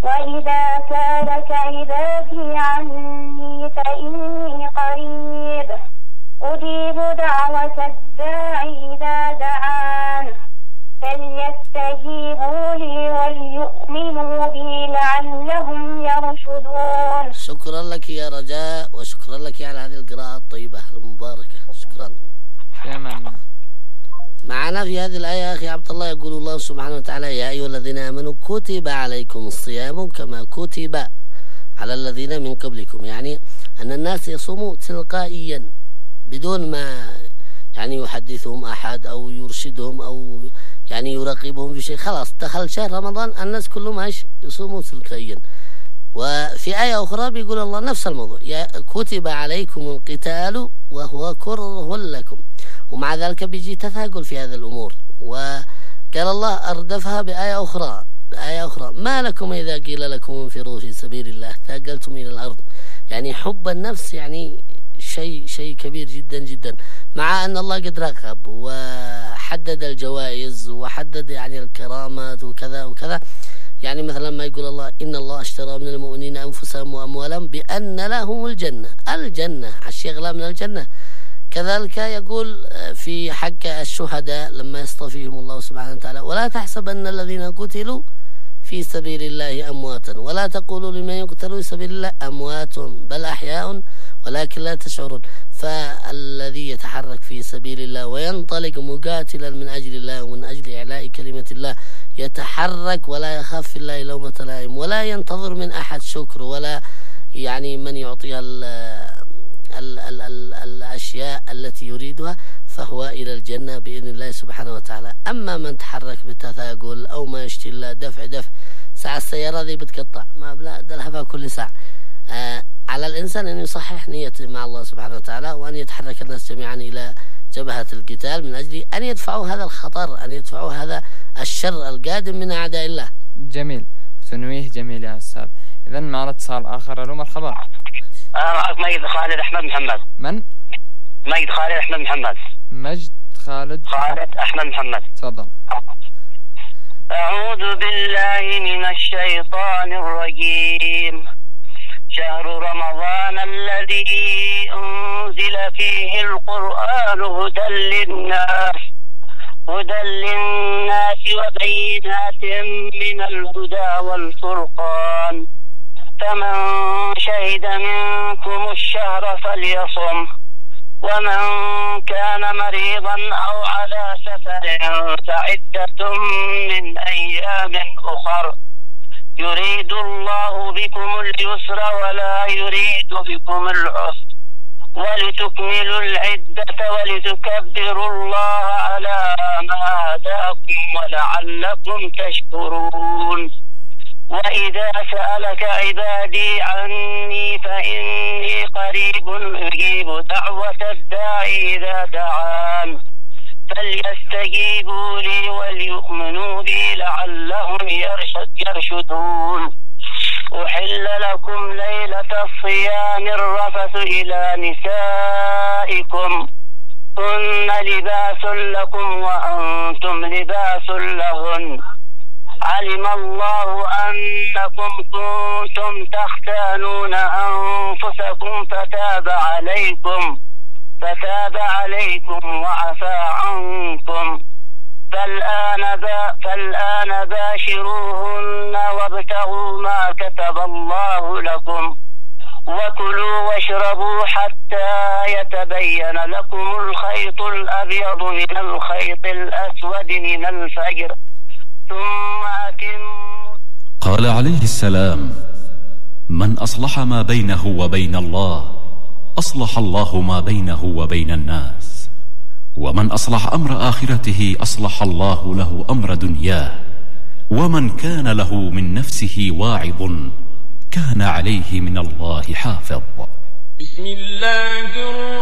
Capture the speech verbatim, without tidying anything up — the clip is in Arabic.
وإذا سألك عبادي عني فإني قريب أجيب دعوة الداعي إذا دعان فليستجيبوا لي وليؤمنوا بي لعلهم يرشدون. شكرا لك يا رجاء، وشكرا لك على هذه القراءة الطيبة المباركة. شكرا. معنا في هذه الآية أخي عبد الله يقول الله سبحانه وتعالى: يا أيها الذين آمنوا كتب عليكم الصيام كما كتب على الذين من قبلكم. يعني أن الناس يصوموا تلقائيا بدون ما يعني يحدثهم أحد أو يرشدهم أو يعني يراقبهم في شيء. خلاص دخل شهر رمضان الناس كلهم ايش يصوموا تلقائيا. وفي آية أخرى بيقول الله نفس الموضوع: يا كتب عليكم القتال وهو كره لكم. ومع ذلك بيجي تثاقل في هذه الأمور، وقال الله أردفها بآية أخرى بآية أخرى: ما لكم إذا قيل لكم انفروا في سبيل الله ثاقلتم إلى الأرض. يعني حب النفس يعني شيء شيء كبير جدا جدا، مع أن الله قد رغب وحدد الجوائز وحدد يعني الكرامات وكذا وكذا. يعني مثلا ما يقول الله: إن الله اشترى من المؤمنين أنفسهم وأموالهم بأن لهم الجنة. الجنة أشياء أغلى من الجنة. كذلك يقول في حق الشهداء لما يصطفيهم الله سبحانه وتعالى: ولا تحسبن الذين قتلوا في سبيل الله أمواتا ولا تقولوا لمن يقتلوا في سبيل الله أموات بل أحياء ولكن لا تشعرون. فالذي يتحرك في سبيل الله وينطلق مقاتلا من أجل الله ومن أجل إعلاء كلمة الله يتحرك ولا يخاف في الله لومة لائم ولا ينتظر من أحد شكر ولا يعني من يعطيها ال ال ال ال الأشياء التي يريدها، فهو إلى الجنة بإذن الله سبحانه وتعالى. أما من تحرك بالتثاقل أو ما يشتي الله دفع دفع ساعة السيارة ذي بتقطع ما بلا دلهفها كل ساعة. آه على الإنسان أن يصحح نيته مع الله سبحانه وتعالى، وأن يتحرك الناس جميعا إلى جبهة القتال من أجل أن يدفعوا هذا الخطر، أن يدفعوا هذا الشر القادم من أعداء الله. جميل، تنويه جميل يا أستاذ. إذن معنا اتصال آخر. ألو مرحبا. أنا معك مجد خالد أحمد محمد. من؟ مجد خالد أحمد محمد. مجد خالد خالد أحمد محمد. تفضل. أعوذ بالله من الشيطان الرجيم. شهر رمضان الذي أنزل فيه القرآن هدى للناس هدى للناس وبينات من الهدى والفرقان، فمن شهد منكم الشهر فليصم، ومن كان مريضا أو على سفر فعدة من أيام أخر، يريد الله بكم اليسر ولا يريد بكم العسر، ولتكملوا العدة ولتكبروا الله على ما هداكم ولعلكم تشكرون. وإذا سألك عبادي عني فإني قريب أجيب دعوة الداعي إذا دعان فليستجيبوا لي وليؤمنوا بي لعلهم يرشدون. أحل لكم ليلة الصيام الرفث إلى نسائكم هن لباس لكم وأنتم لباس لهن، علم الله أنكم كنتم تختانون أنفسكم فتاب عليكم فتاب عليكم وعفى عنكم، فالآن, با فالآن باشروهن وابتغوا ما كتب الله لكم وكلوا واشربوا حتى يتبين لكم الخيط الأبيض من الخيط الأسود من الفجر ثم أتموا. قال عليه السلام: من أصلح ما بينه وبين الله أصلح الله ما بينه وبين الناس، ومن أصلح أمر آخرته أصلح الله له أمر دنياه، ومن كان له من نفسه واعظ كان عليه من الله حافظ. بسم الله الرحمن